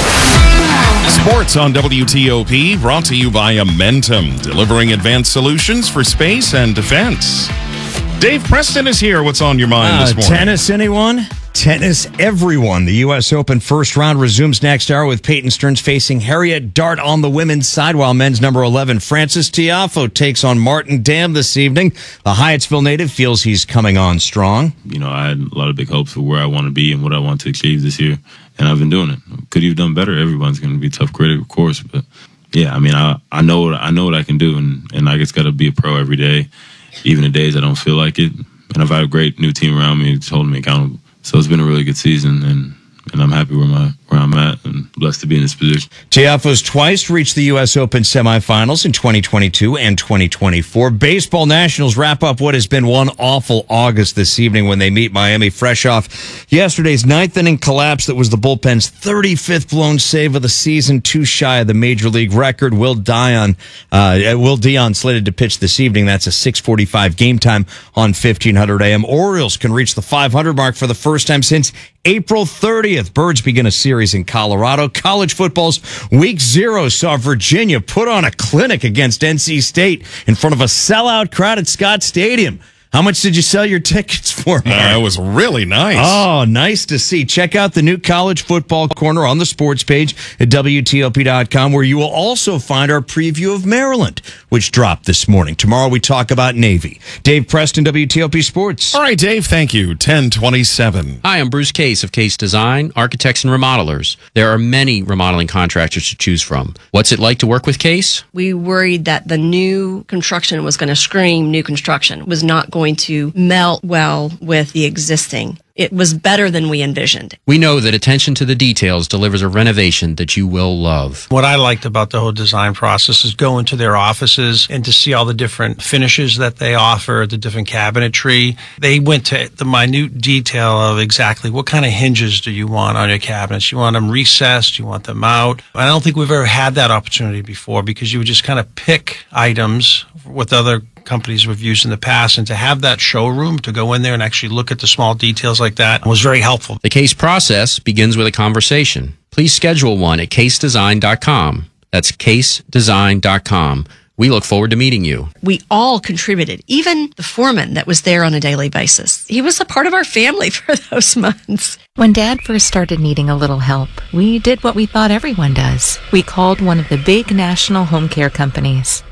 Sports on W T O P, brought to you by Amentum, delivering advanced solutions for space and defense. Dave Preston is here. What's on your mind Uh, this morning? tennis, anyone? Tennis, everyone. The U S Open first round resumes next hour with Peyton Stearns facing Harriet Dart on the women's side, while men's number eleven, Francis Tiafoe, takes on Martin Dam this evening. The Hyattsville native feels he's coming on strong. You know, I had a lot of big hopes for where I want to be and what I want to achieve this year, and I've been doing it. Could you have done better? Everyone's going to be a tough critic, of course, but yeah, I mean, I I know what I know what I can do, and and I just got to be a pro every day, even the days I don't feel like it. And I've had a great new team around me, it's holding me accountable. So it's been a really good season, and and I'm happy where my where I'm at, and blessed to be in this position. Tiafoe's twice reached the U S Open semifinals in twenty twenty-two and twenty twenty-four. Baseball Nationals wrap up what has been one awful August this evening when they meet Miami, fresh off yesterday's ninth inning collapse that was the bullpen's thirty-fifth blown save of the season, too shy of the major league record. Will Dion, uh, Will Dion slated to pitch this evening. That's a six forty-five game time on fifteen hundred A M. Orioles can reach the five hundred mark for the first time since April thirtieth. Birds begin a series in Colorado. College football's week zero saw Virginia put on a clinic against N C State in front of a sellout crowd at Scott Stadium. How much did you sell your tickets for, Mark? Uh, it was really nice. Oh, nice to see. Check out the new College Football Corner on the sports page at W T O P dot com, where you will also find our preview of Maryland, which dropped this morning. Tomorrow we talk about Navy. Dave Preston, W T O P Sports. All right, Dave, thank you. ten twenty-seven. Hi, I'm Bruce Case of Case Design, Architects and Remodelers. There are many remodeling contractors to choose from. What's it like to work with Case? We worried that the new construction was going to scream new construction, was not going to melt well with the existing. It was better than we envisioned. We know that attention to the details delivers a renovation that you will love. What I liked about the whole design process is going to their offices and to see all the different finishes that they offer, the different cabinetry. They went to the minute detail of exactly what kind of hinges do you want on your cabinets. You want them recessed, you want them out. I don't think we've ever had that opportunity before, because you would just kind of pick items with other companies we've used in the past, and to have that showroom to go in there and actually look at the small details like that was very helpful. The Case process begins with a conversation. Please schedule one at case design dot com. That's case design dot com. We look forward to meeting you. We all contributed, even the foreman that was there on a daily basis. He was a part of our family for those months. When Dad first started needing a little help, we did what we thought everyone does. We called one of the big national home care companies.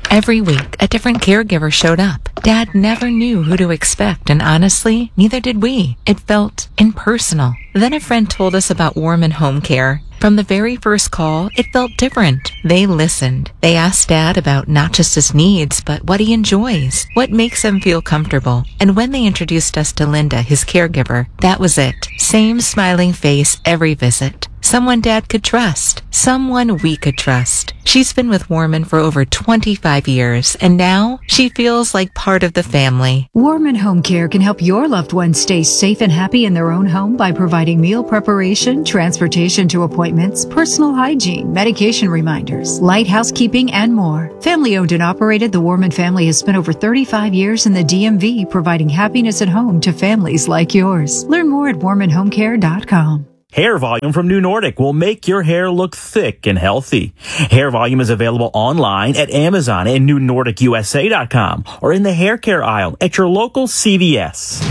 Every week, a different caregiver showed up. Dad never knew who to expect, and honestly, neither did we. It felt impersonal. Then a friend told us about Warman Home Care. From the very first call, it felt different. They listened. They asked Dad about not just his needs, but what he enjoys, what makes him feel comfortable. And when they introduced us to Linda, his caregiver, that was it. Same smiling face every visit. Someone Dad could trust. Someone we could trust. She's been with Warman for over twenty-five years, and now she feels like part of the family. Warman Home Care can help your loved ones stay safe and happy in their own home by providing meal preparation, transportation to appointments, personal hygiene, medication reminders, light housekeeping, and more. Family owned and operated, the Warman family has spent over thirty-five years in the D M V providing happiness at home to families like yours. Learn more at warman home care dot com. Hair Volume from New Nordic will make your hair look thick and healthy. Hair Volume is available online at Amazon and new nordic u s a dot com or in the hair care aisle at your local C V S.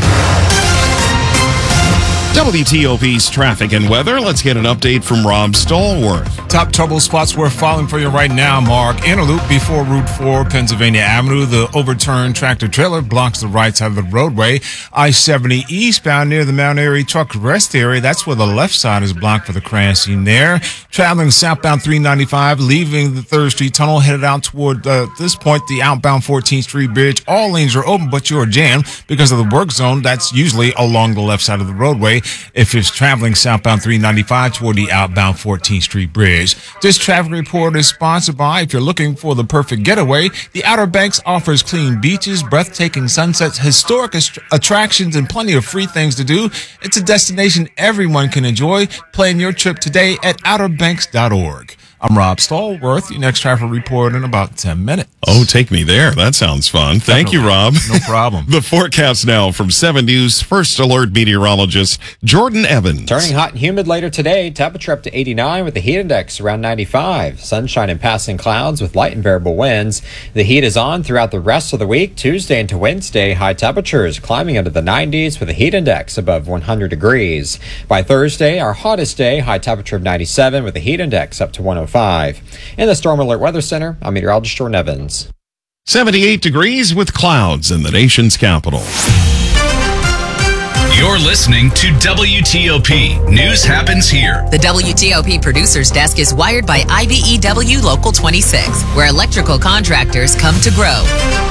W T O P's traffic and weather. Let's get an update from Rob Stallworth. Top trouble spots we're following for you right now, Mark. In a loop before Route four, Pennsylvania Avenue. The overturned tractor trailer blocks the right side of the roadway. I seventy eastbound near the Mount Airy truck rest area. That's where the left side is blocked for the crash scene there. Traveling southbound three ninety-five, leaving the third Street Tunnel, headed out toward, uh, this point, the outbound fourteenth Street Bridge. All lanes are open, but you're jammed because of the work zone. That's usually along the left side of the roadway if it's traveling southbound three ninety-five toward the outbound fourteenth Street Bridge. This traffic report is sponsored by, if you're looking for the perfect getaway, the Outer Banks offers clean beaches, breathtaking sunsets, historic ast- attractions, and plenty of free things to do. It's a destination everyone can enjoy. Plan your trip today at outer banks dot org. I'm Rob Stallworth. Your next traffic report in about ten minutes. Oh, take me there. That sounds fun. Thank you, Rob. No problem. The forecast now from seven News First Alert meteorologist Jordan Evans. Turning hot and humid later today. Temperature up to eighty-nine with the heat index around ninety-five. Sunshine and passing clouds with light and variable winds. The heat is on throughout the rest of the week. Tuesday into Wednesday, high temperatures climbing into the nineties with a heat index above one hundred degrees. By Thursday, our hottest day, high temperature of ninety-seven with a heat index up to one oh five. In the Storm Alert Weather Center, I'm meteorologist Jordan Evans. seventy-eight degrees with clouds in the nation's capital. You're listening to W T O P. News happens here. The W T O P producer's desk is wired by I B E W Local twenty-six, where electrical contractors come to grow.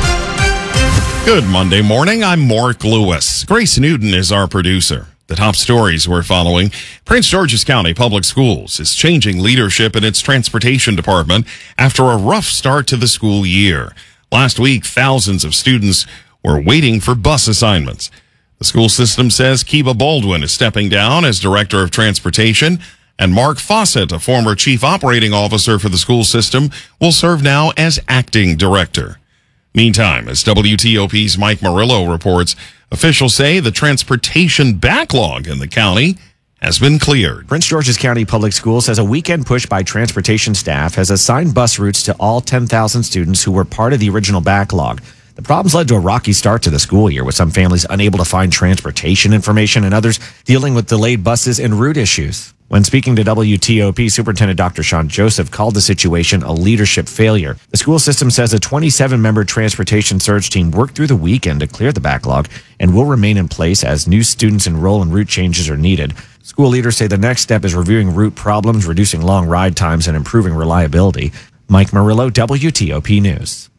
Good Monday morning. I'm Mark Lewis. Grace Newton is our producer. The top stories we're following. Prince George's County Public Schools is changing leadership in its transportation department after a rough start to the school year. Last week, thousands of students were waiting for bus assignments. The school system says Kiba Baldwin is stepping down as Director of Transportation, and Mark Fawcett, a former Chief Operating Officer for the school system, will serve now as Acting Director. Meantime, as W T O P's Mike Murillo reports, officials say the transportation backlog in the county has been cleared. Prince George's County Public Schools says a weekend push by transportation staff has assigned bus routes to all ten thousand students who were part of the original backlog. The problems led to a rocky start to the school year, with some families unable to find transportation information and others dealing with delayed buses and route issues. When speaking to W T O P, Superintendent Doctor Sean Joseph called the situation a leadership failure. The school system says a twenty-seven member transportation surge team worked through the weekend to clear the backlog and will remain in place as new students enroll and route changes are needed. School leaders say the next step is reviewing route problems, reducing long ride times, and improving reliability. Mike Murillo, W T O P News.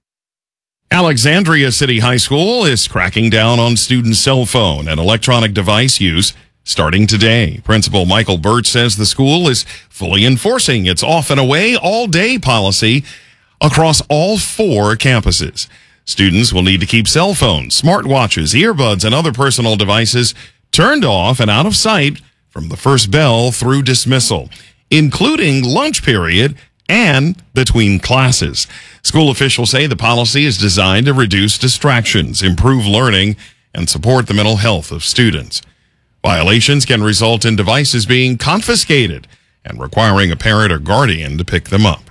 Alexandria City High School is cracking down on student cell phone and electronic device use starting today. Principal Michael Birch says the school is fully enforcing its off and away all day policy across all four campuses. Students will need to keep cell phones, smartwatches, earbuds, and other personal devices turned off and out of sight from the first bell through dismissal, including lunch period and between classes. School officials say the policy is designed to reduce distractions, improve learning, and support the mental health of students. Violations can result in devices being confiscated and requiring a parent or guardian to pick them up.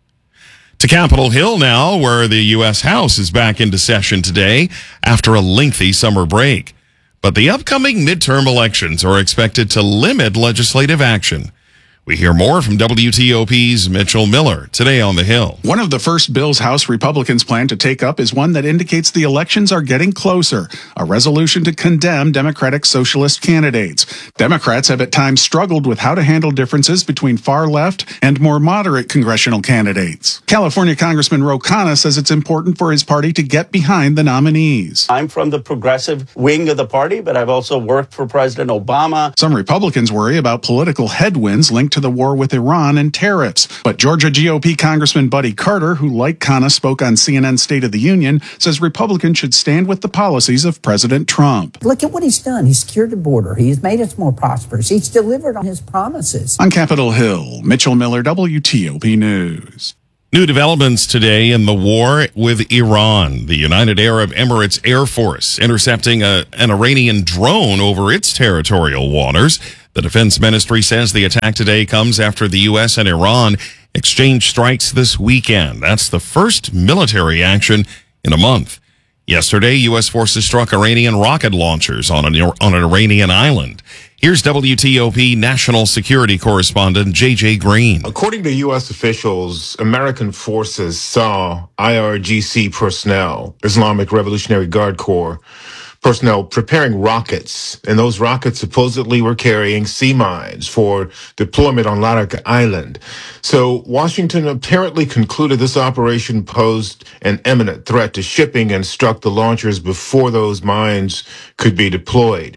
To Capitol Hill now, where the U S House is back into session today after a lengthy summer break. But the upcoming midterm elections are expected to limit legislative action, We hear more from W T O P's Mitchell Miller today on the Hill. One of the first bills House Republicans plan to take up is one that indicates the elections are getting closer, a resolution to condemn Democratic socialist candidates. Democrats have at times struggled with how to handle differences between far left and more moderate congressional candidates. California Congressman Ro Khanna says it's important for his party to get behind the nominees. I'm from the progressive wing of the party, but I've also worked for President Obama. Some Republicans worry about political headwinds linked to the war with Iran and tariffs. But Georgia G O P Congressman Buddy Carter, who like Khanna spoke on C N N's State of the Union, says Republicans should stand with the policies of President Trump. Look at what he's done. He's secured the border. He's made us more prosperous. He's delivered on his promises. On Capitol Hill, Mitchell Miller, W T O P News. New developments today in the war with Iran. The United Arab Emirates Air Force intercepting a, an Iranian drone over its territorial waters. The Defense Ministry says the attack today comes after the U S and Iran exchanged strikes this weekend. That's the first military action in a month. Yesterday, U S forces struck Iranian rocket launchers on an, on an Iranian island. Here's W T O P National Security Correspondent J J Green. According to U S officials, American forces saw I R G C personnel, Islamic Revolutionary Guard Corps, personnel preparing rockets, and those rockets supposedly were carrying sea mines for deployment on Larak Island. So Washington apparently concluded this operation posed an imminent threat to shipping and struck the launchers before those mines could be deployed.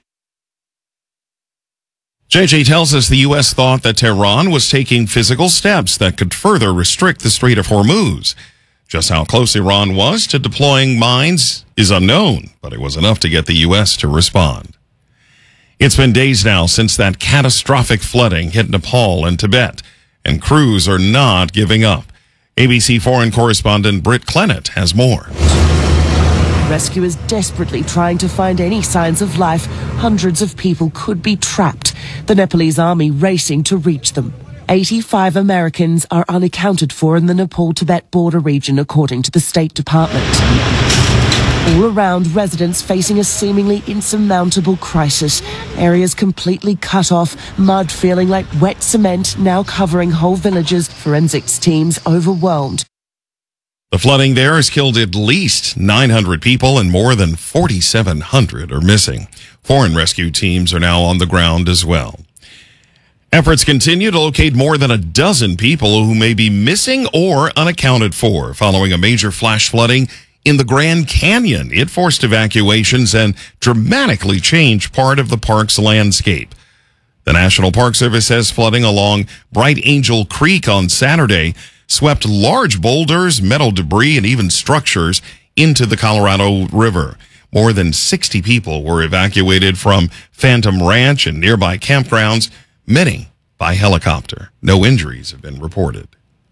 J J tells us the U S thought that Tehran was taking physical steps that could further restrict the Strait of Hormuz. Just how close Iran was to deploying mines is unknown, but it was enough to get the U S to respond. It's been days now since that catastrophic flooding hit Nepal and Tibet, and crews are not giving up. A B C foreign correspondent Britt Clennett has more. Rescuers desperately trying to find any signs of life. Hundreds of people could be trapped. The Nepalese army racing to reach them. eighty-five Americans are unaccounted for in the Nepal-Tibet border region, according to the State Department. All around, residents facing a seemingly insurmountable crisis. Areas completely cut off, mud feeling like wet cement now covering whole villages, forensics teams overwhelmed. The flooding there has killed at least nine hundred people and more than forty-seven hundred are missing. Foreign rescue teams are now on the ground as well. Efforts continue to locate more than a dozen people who may be missing or unaccounted for following a major flash flooding in the Grand Canyon. It forced evacuations and dramatically changed part of the park's landscape. The National Park Service says flooding along Bright Angel Creek on Saturday swept large boulders, metal debris, and even structures into the Colorado River. More than sixty people were evacuated from Phantom Ranch and nearby campgrounds, many by helicopter. No injuries have been reported.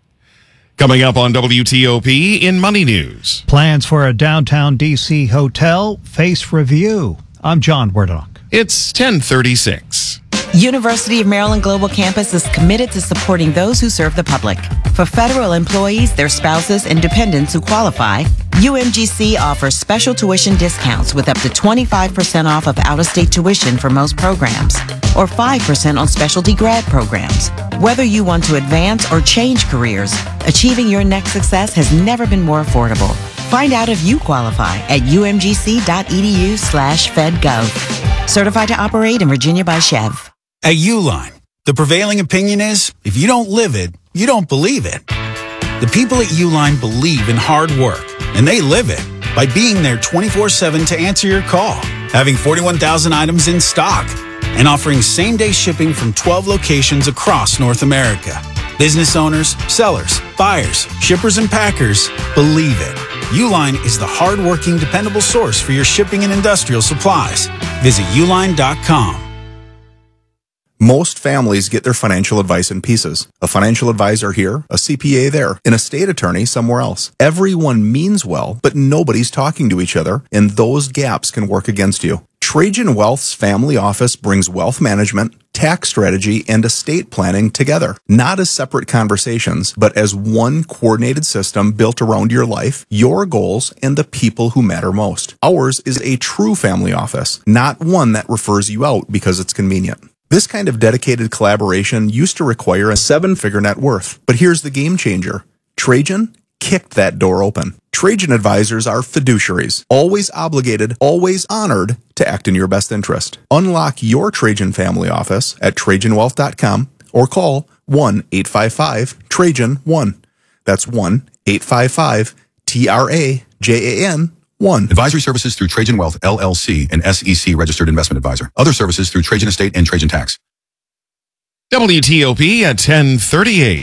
Coming up on W T O P in Money News. Plans for a downtown D C hotel face review. I'm John Wardock. It's ten thirty-six. University of Maryland Global Campus is committed to supporting those who serve the public. For federal employees, their spouses, and dependents who qualify, U M G C offers special tuition discounts with up to twenty-five percent off of out-of-state tuition for most programs, or five percent on specialty grad programs. Whether you want to advance or change careers, achieving your next success has never been more affordable. Find out if you qualify at umgc.edu slash fedgov. Certified to operate in Virginia by Chev. At Uline, the prevailing opinion is, if you don't live it, you don't believe it. The people at Uline believe in hard work, and they live it by being there twenty-four seven to answer your call, having forty-one thousand items in stock, and offering same-day shipping from twelve locations across North America. Business owners, sellers, buyers, shippers, and packers believe it. Uline is the hard-working, dependable source for your shipping and industrial supplies. Visit uline dot com. Most families get their financial advice in pieces. A financial advisor here, a C P A there, an estate attorney somewhere else. Everyone means well, but nobody's talking to each other, and those gaps can work against you. Trajan Wealth's family office brings wealth management, tax strategy, and estate planning together. Not as separate conversations, but as one coordinated system built around your life, your goals, and the people who matter most. Ours is a true family office, not one that refers you out because it's convenient. This kind of dedicated collaboration used to require a seven-figure net worth. But here's the game changer. Trajan kicked that door open. Trajan advisors are fiduciaries, always obligated, always honored to act in your best interest. Unlock your Trajan family office at Trajan Wealth dot com or call one eight five five Trajan one. That's one eight five five T R A J A N one. Advisory services through Trajan Wealth, L L C, an S E C registered investment advisor. Other services through Trajan Estate and Trajan Tax. W T O P at ten thirty-eight.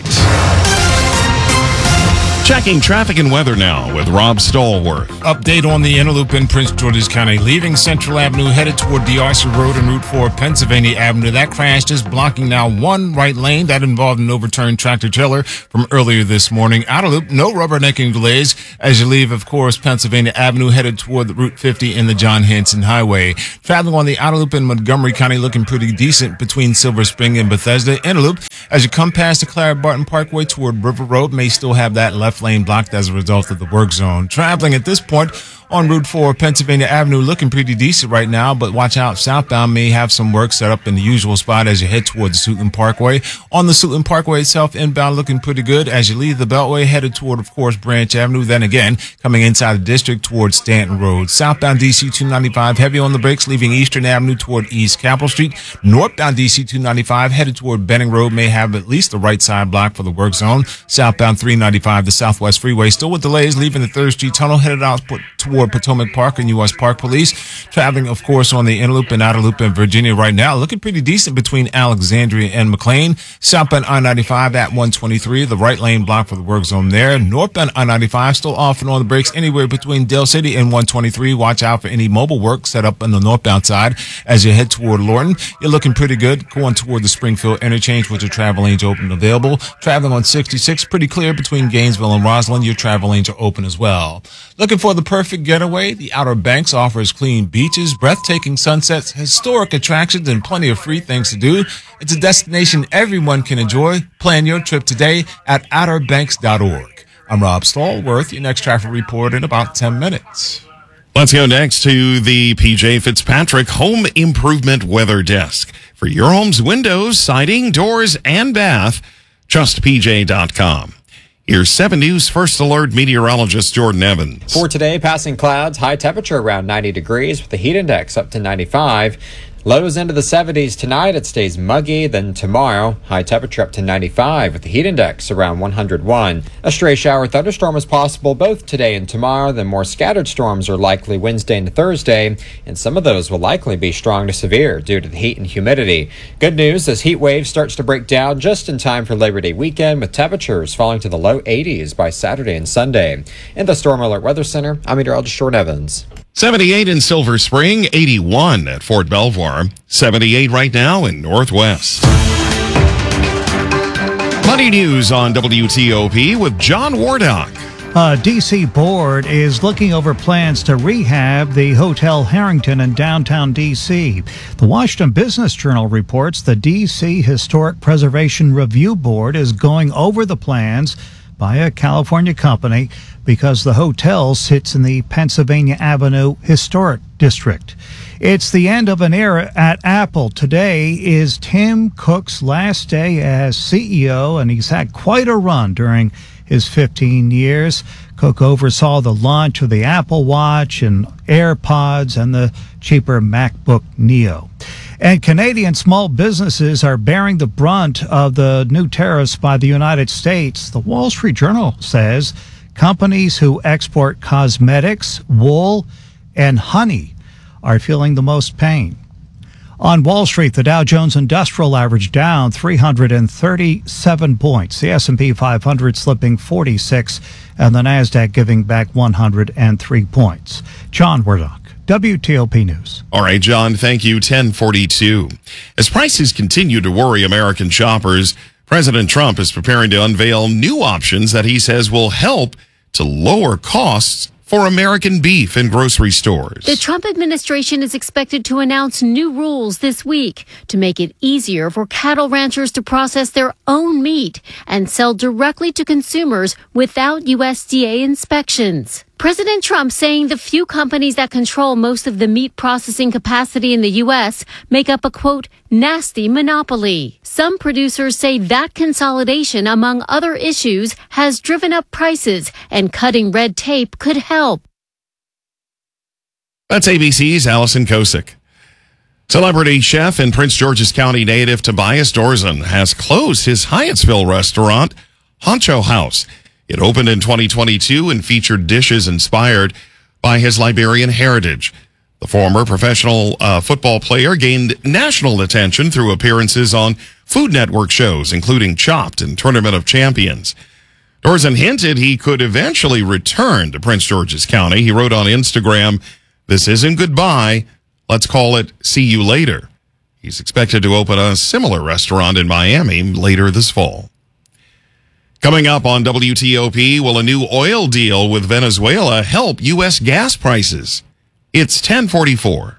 Checking traffic and weather now with Rob Stallworth. Update on the Interloop in Prince George's County. Leaving Central Avenue, headed toward D'Arcy Road and Route four, Pennsylvania Avenue. That crash is blocking now one right lane. That involved an overturned tractor trailer from earlier this morning. Outer loop, no rubbernecking delays as you leave, of course, Pennsylvania Avenue, headed toward the Route fifty and the John Hanson Highway. Traveling on the outer loop in Montgomery County, looking pretty decent between Silver Spring and Bethesda. Interloop, as you come past the Clara Barton Parkway toward River Road, may still have that left lane blocked as a result of the work zone. Traveling at this point on Route four, Pennsylvania Avenue, looking pretty decent right now, but watch out, southbound may have some work set up in the usual spot as you head towards the Suitland Parkway. On the Suitland Parkway itself, inbound looking pretty good as you leave the Beltway, headed toward, of course, Branch Avenue. Then again, coming inside the district towards Stanton Road. Southbound D C two ninety-five, heavy on the brakes, leaving Eastern Avenue toward East Capitol Street. Northbound D C two ninety-five, headed toward Benning Road, may have at least the right side block for the work zone. Southbound three ninety-five, the Southwest Freeway, still with delays, leaving the third Street Tunnel, headed out toward Potomac Park and U S Park Police. Traveling, of course, on the inner loop and outer loop in Virginia right now, looking pretty decent between Alexandria and McLean. Southbound I ninety-five at one twenty-three, the right lane block for the work zone there. Northbound I ninety-five still off and on the brakes anywhere between Dale City and one twenty-three. Watch out for any mobile work set up on the northbound side as you head toward Lorton. You're looking pretty good going toward the Springfield interchange with your travel lanes open and available. Traveling on sixty-six, pretty clear between Gainesville and Roslyn. Your travel lanes are open as well. Looking for the perfect getaway? The Outer Banks offers clean beaches, breathtaking sunsets, historic attractions, and plenty of free things to do. It's a destination everyone can enjoy. Plan your trip today at outer banks dot org. I'm Rob Stallworth, your next traffic report in about ten minutes. Let's go next to the P J Fitzpatrick Home Improvement Weather Desk. For your home's windows, siding, doors, and bath, trust P J dot com. Here's seven News First Alert meteorologist Jordan Evans. For today, passing clouds, high temperature around ninety degrees with the heat index up to ninety-five. Lows into the seventies tonight. It stays muggy. Then tomorrow, high temperature up to ninety-five with the heat index around one hundred one. A stray shower thunderstorm is possible both today and tomorrow. Then more scattered storms are likely Wednesday and Thursday, and some of those will likely be strong to severe due to the heat and humidity. Good news, this heat wave starts to break down just in time for Labor Day weekend, with temperatures falling to the low eighties by Saturday and Sunday. In the Storm Alert Weather Center, I'm meteorologist Jordan Evans. seventy-eight in Silver Spring, eighty-one at Fort Belvoir, seventy-eight right now in Northwest. Money News on W T O P with John Wardock. A D C board is looking over plans to rehab the Hotel Harrington in downtown D C. The Washington Business Journal reports the D C Historic Preservation Review Board is going over the plans by a California company because the hotel sits in the Pennsylvania Avenue Historic District. It's the end of an era at Apple. Today is Tim Cook's last day as C E O, and he's had quite a run during his fifteen years. Cook oversaw the launch of the Apple Watch and AirPods and the cheaper MacBook Neo. And Canadian small businesses are bearing the brunt of the new tariffs by the United States. The Wall Street Journal says companies who export cosmetics, wool, and honey are feeling the most pain. On Wall Street, the Dow Jones Industrial Average down three hundred thirty-seven points. The S and P five hundred slipping forty-six, and the Nasdaq giving back one hundred three points. John Wardock, W T O P News. All right, John, thank you. ten forty-two. As prices continue to worry American shoppers, President Trump is preparing to unveil new options that he says will help to lower costs for American beef in grocery stores. The Trump administration is expected to announce new rules this week to make it easier for cattle ranchers to process their own meat and sell directly to consumers without U S D A inspections. President Trump saying the few companies that control most of the meat processing capacity in the U S make up a, quote, nasty monopoly. Some producers say that consolidation, among other issues, has driven up prices, and cutting red tape could help. That's A B C's Allison Kosick. Celebrity chef and Prince George's County native Tobias Dorzen has closed his Hyattsville restaurant, Honcho House. It opened in twenty twenty-two and featured dishes inspired by his Liberian heritage. The former professional uh, football player gained national attention through appearances on Food Network shows, including Chopped and Tournament of Champions. Dorzen hinted he could eventually return to Prince George's County. He wrote on Instagram, "This isn't goodbye. Let's call it see you later." He's expected to open a similar restaurant in Miami later this fall. Coming up on W T O P, will a new oil deal with Venezuela help U S gas prices? It's ten forty-four.